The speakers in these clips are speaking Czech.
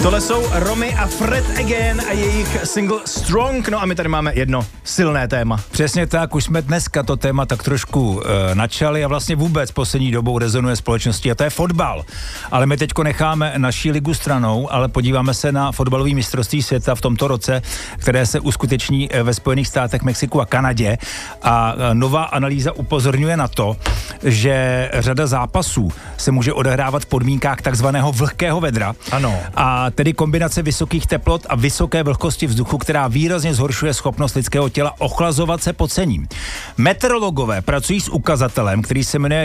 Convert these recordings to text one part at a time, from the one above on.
Tohle jsou Romy a Fred Again a jejich single Strong. No a my tady máme jedno silné téma. Přesně tak, už jsme dneska to téma tak trošku načali a vlastně vůbec poslední dobou rezonuje společností a to je fotbal. Ale my teďko necháme naší ligu stranou, ale podíváme se na fotbalový mistrovství světa v tomto roce, které se uskuteční ve Spojených státech, Mexiku a Kanadě. A nová analýza upozorňuje na to, že řada zápasů se může odehrávat v podmínkách takzvaného vlhkého vedra. Ano. A tedy kombinace vysokých teplot a vysoké vlhkosti vzduchu, která výrazně zhoršuje schopnost lidského těla ochlazovat se pod cením. Meteorologové pracují s ukazatelem, který se jmenuje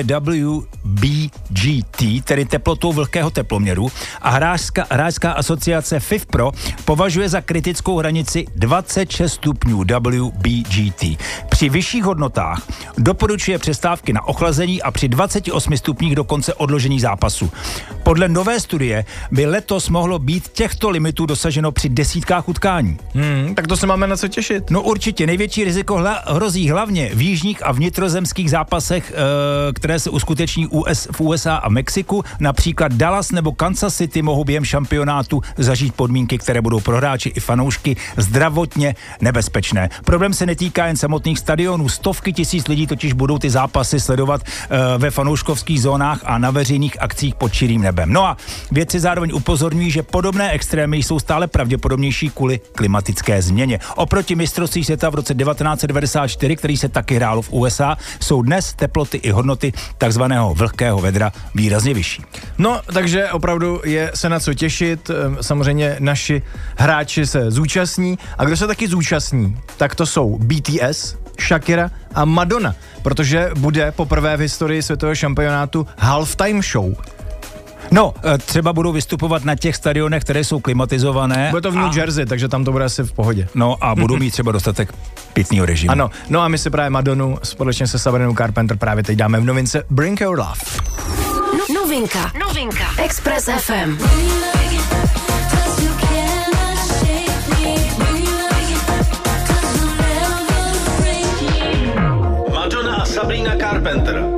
WBGT, tedy teplotou vlhkého teploměru, a hráčská asociace FIFPro považuje za kritickou hranici 26 stupňů WBGT. Při vyšších hodnotách doporučuje přestávky na ochlazení a při 28 stupních dokonce odložení zápasu. Podle nové studie by letos mohlo být těchto limitů dosaženo při desítkách utkání. Tak to se máme na co těšit. No určitě, největší riziko hrozí hlavně v jižních a vnitrozemských zápasech, které se uskuteční v USA a Mexiku. Například Dallas nebo Kansas City mohou během šampionátu zažít podmínky, které budou pro hráči i fanoušky zdravotně nebezpečné. Problém se netýká jen samotných stadionů. Stovky tisíc lidí totiž budou ty zápasy sledovat ve fanouškovských zónách a na veřejných akcích pod širým nebem. No a vědci zároveň upozorňují, že podobné extrémy jsou stále pravděpodobnější kvůli klimatické změně. Oproti mistrovství světa v roce 1994, který se taky hrálo v USA, jsou dnes teploty i hodnoty takzvaného vlhkého vedra výrazně vyšší. No, takže opravdu je se na co těšit. Samozřejmě naši hráči se zúčastní. A kdo se taky zúčastní, tak to jsou BTS, Shakira a Madonna, protože bude poprvé v historii světového šampionátu halftime show. No, třeba budou vystupovat na těch stadionech, které jsou klimatizované. Bude to v New Jersey, takže tam to bude asi v pohodě. No a budou mít třeba dostatek pitného režimu. Ano, no a my si právě Madonu společně se Sabrinou Carpenter právě teď dáme v novince Bring Your Love. Novinka. Express FM. Madonna a Sabrina Carpenter.